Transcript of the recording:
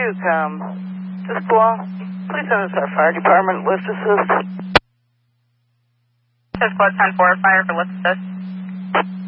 This belong. Please send us our fire department lift assist. Squad 10-4, fire for lift assist.